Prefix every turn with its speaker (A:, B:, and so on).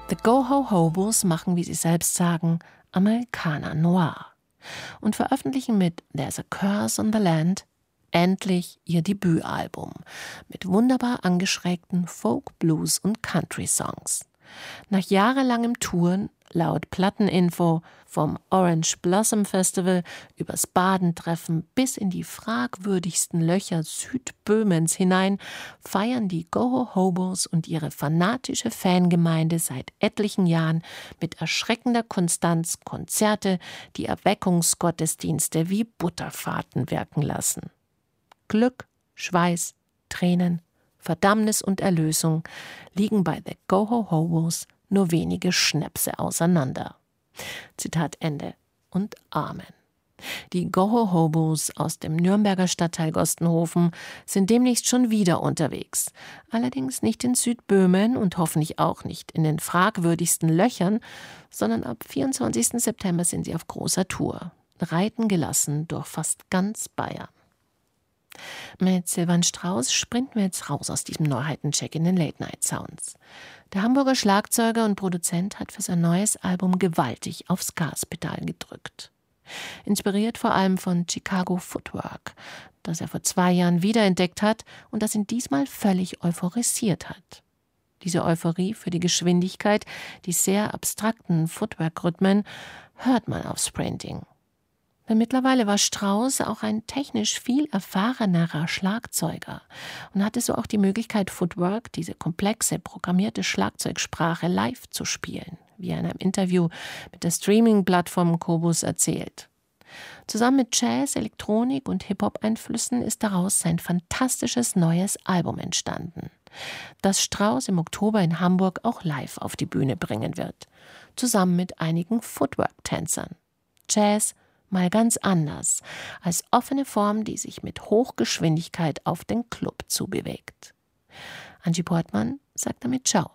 A: The Go-Ho-Hobos machen, wie sie selbst sagen, Americana Noir und veröffentlichen mit There's a Curse on the Land endlich ihr Debütalbum mit wunderbar angeschrägten Folk, Blues und Country-Songs. Nach jahrelangem Touren, laut Platteninfo, vom Orange Blossom Festival übers Badentreffen bis in die fragwürdigsten Löcher Südböhmens hinein, feiern die Go-Ho-Hobos und ihre fanatische Fangemeinde seit etlichen Jahren mit erschreckender Konstanz Konzerte, die Erweckungsgottesdienste wie Butterfahrten wirken lassen. Glück, Schweiß, Tränen, Verdammnis und Erlösung liegen bei The Go-Ho-Hobos nur wenige Schnäpse auseinander. Zitat Ende und Amen. Die Go-Ho-Hobos aus dem Nürnberger Stadtteil Gostenhofen sind demnächst schon wieder unterwegs. Allerdings nicht in Südböhmen und hoffentlich auch nicht in den fragwürdigsten Löchern, sondern ab 24. September sind sie auf großer Tour, reiten gelassen durch fast ganz Bayern. Mit Silvan Strauß sprinten wir jetzt raus aus diesem Neuheitencheck in den Late-Night-Sounds. Der Hamburger Schlagzeuger und Produzent hat für sein neues Album gewaltig aufs Gaspedal gedrückt. Inspiriert vor allem von Chicago Footwork, das er vor 2 Jahren wiederentdeckt hat und das ihn diesmal völlig euphorisiert hat. Diese Euphorie für die Geschwindigkeit, die sehr abstrakten Footwork-Rhythmen, hört man auf Sprinting. Denn mittlerweile war Strauß auch ein technisch viel erfahrenerer Schlagzeuger und hatte so auch die Möglichkeit, Footwork, diese komplexe, programmierte Schlagzeugsprache, live zu spielen, wie er in einem Interview mit der Streaming-Plattform Qobuz erzählt. Zusammen mit Jazz, Elektronik und Hip-Hop-Einflüssen ist daraus sein fantastisches neues Album entstanden, das Strauß im Oktober in Hamburg auch live auf die Bühne bringen wird, zusammen mit einigen Footwork-Tänzern. Jazz mal ganz anders, als offene Form, die sich mit Hochgeschwindigkeit auf den Club zubewegt. Angie Portmann sagt damit Ciao.